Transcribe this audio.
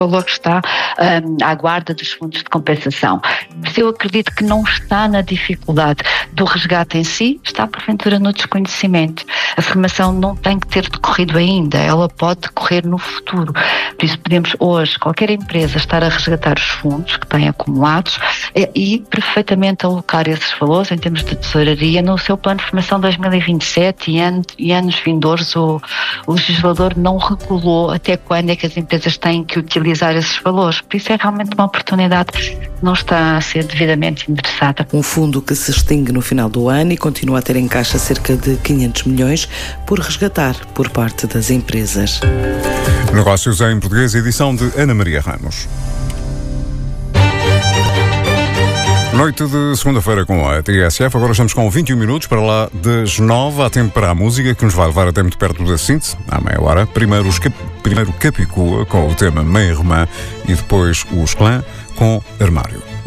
valor está à guarda dos fundos de compensação. Mas eu acredito que não está na dificuldade do resgate em si, está porventura no desconhecimento. A formação não tem que ter decorrido ainda, ela pode decorrer no futuro. Por isso podemos hoje, qualquer empresa, estar a resgatar os fundos que têm acumulados e perfeitamente alocar esses valores em termos de tesouraria no seu plano de formação 2027 e anos vindouros. O legislador não regulou até quando é que as empresas têm que utilizar esses valores. Por isso é realmente uma oportunidade que não está a ser devidamente endereçada. Um fundo que se extingue no final do ano e continua a ter em caixa cerca de 500 milhões por resgatar por parte das empresas. Negócios em Português, edição de Ana Maria Ramos. Noite de segunda-feira com a TSF. Agora estamos com 21 minutos para lá das 9. Há tempo para a música, que nos vai levar até muito perto da síntese, à meia hora. Primeiro Capicua com o tema Meia Romã e depois os Clã com Armário.